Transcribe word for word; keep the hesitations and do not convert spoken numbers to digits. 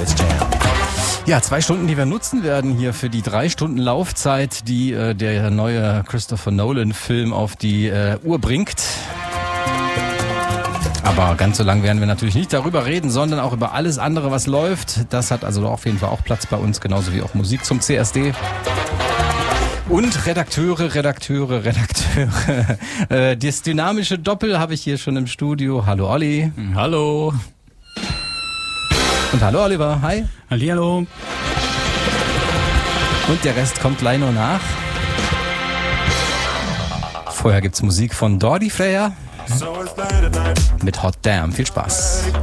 Space Jam. Ja, zwei Stunden, die wir nutzen werden hier für die drei Stunden Laufzeit, die äh, der neue Christopher Nolan-Film auf die äh, Uhr bringt. Aber ganz so lang werden wir natürlich nicht darüber reden, sondern auch über alles andere, was läuft. Das hat also auf jeden Fall auch Platz bei uns, genauso wie auch Musik zum C S D. Und Redakteure, Redakteure, Redakteure. Äh, das dynamische Doppel habe ich hier schon im Studio. Hallo Olli. Hallo. Und hallo Oliver. Hi. Hallihallo. Und der Rest kommt gleich noch nach. Vorher gibt's Musik von Dordi Freya mit Hot Damn. Viel Spaß.